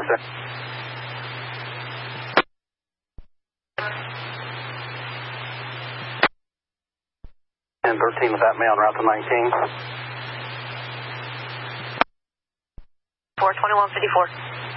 sir. And 13 with that mail en route to 19. 42154.